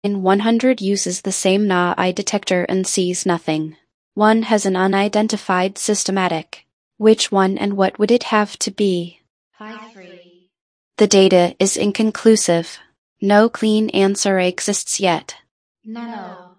In 100 uses the same Na-I detector and sees nothing. One has an unidentified systematic. Which one and what would it have to be? High 3. The data is inconclusive. No clean answer exists yet. Nano.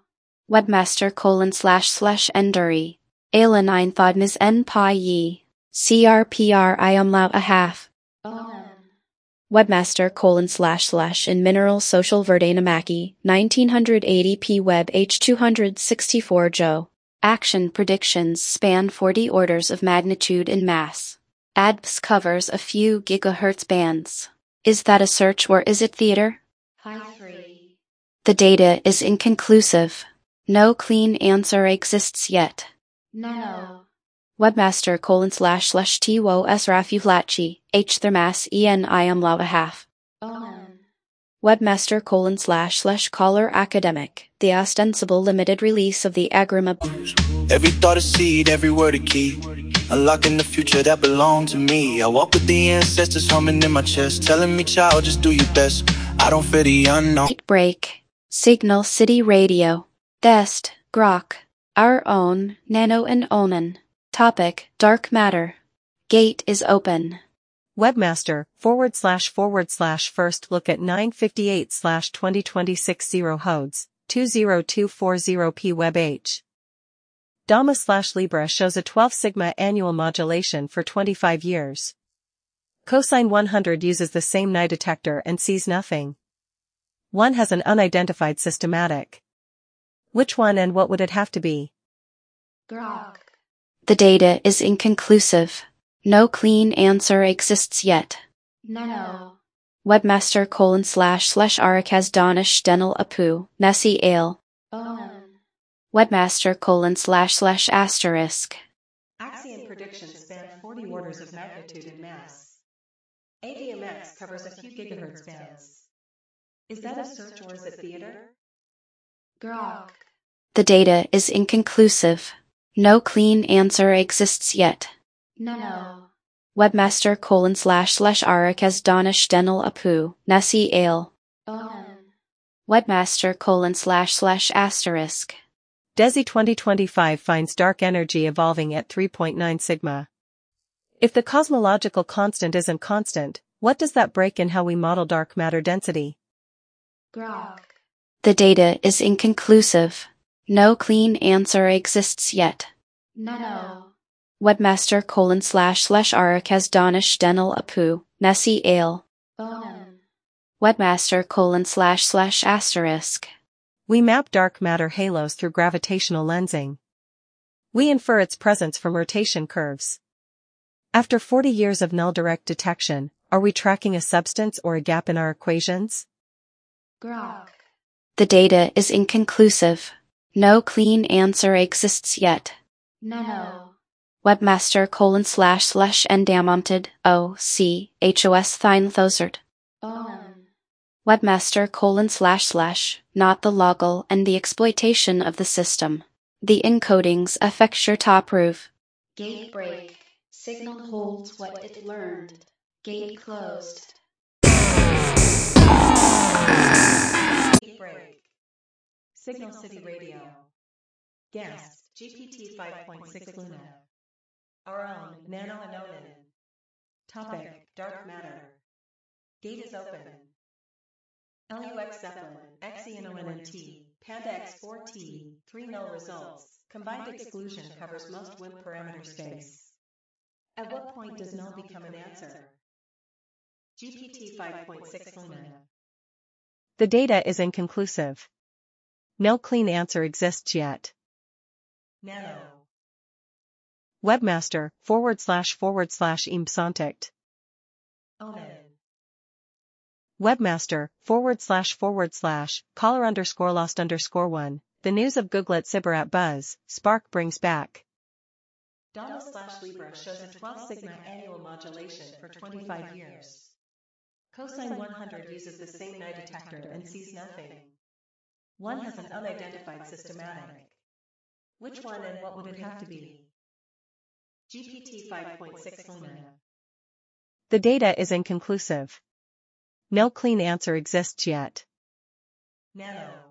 Webmaster://Enduri. Alanine Thadmas N Pi Yi. CRPR I umlaut a half. Onan. Webmaster:// in Mineral Social Verde Namaki, 1980p Web H264 Joe. Action predictions span 40 orders of magnitude in mass. ADPS covers a few gigahertz bands. Is that a search or is it theater? High 3. The data is inconclusive. No clean answer exists yet. Nano. Webmaster://Tiwo Srafuflatchi, H Thermas En I umlaut a half. Onan. Webmaster://Caller Academic, the ostensible limited release of the Agrima. Every thought a seed, every word a key. Unlocking the future that belonged to me. I walk with the ancestors humming in my chest, telling me, child, just do your best. I don't fear the unknown. Break. Signal City Radio. Dest, Grok. Our own, Nano and Onan. Topic, Dark Matter. Gate is open. Webmaster:// first look at 958/2026 Hodes, 20240p WebH. Dama/Libra shows a 12 sigma annual modulation for 25 years. Cosine 100 uses the same Ni detector and sees nothing. One has an unidentified systematic. Which one and what would it have to be? Grok. The data is inconclusive. No clean answer exists yet. Nano. Webmaster://Arakaz Danish Denel Apu, Nessie Ale. Onan. Webmaster://***. Axion predictions span 40 orders of magnitude in mass. ADMX covers a few gigahertz bands. Is that a search or is it theater? Grok. The data is inconclusive. No clean answer exists yet. Nano. Webmaster://Arakaz Danish Denel Apu, Nessie Ale. Onan. Webmaster://***. DESI 2025 finds dark energy evolving at 3.9 sigma. If the cosmological constant isn't constant, what does that break in how we model dark matter density? Grok. The data is inconclusive. No clean answer exists yet. Nano. Webmaster://Arakaz Danish Denel Apu, Nessie Ale. Onan. Webmaster://***. We map dark matter halos through gravitational lensing. We infer its presence from rotation curves. After 40 years of null direct detection, are we tracking a substance or a gap in our equations? Grok. The data is inconclusive. No clean answer exists yet. Nano. Webmaster://Endamonted, O.C., HOS Thine-Thozert. Onan. Webmaster:// not the loggle and the exploitation of the system. The encodings affect your top roof. Gate break. Signal holds what it learned. Gate closed. Gate break. Signal City Radio. Guest, GPT 5.6 Luna. Our own, Nano and Onan. Topic, Dark Matter. Gate is open. LUX Zeppelin, XENONNT, Panda X4T, 3 null results. Combined exclusion covers most WIMP parameter space. At what point does null become an answer? GPT 5.6 Luna. The data is inconclusive. No clean answer exists yet. Nano. Webmaster://Imsontict. Onan. Webmaster://Caller_lost_1. The news of Googlet Sibarat Buzz, Spark brings back. Dama/Libra shows a 12 sigma annual modulation for 25 years. Cosine 100 uses the same Ni detector and sees nothing. One has an unidentified systematic. Which one and what would it have to be? GPT 5.6 Luna. The data is inconclusive. No clean answer exists yet. Nano.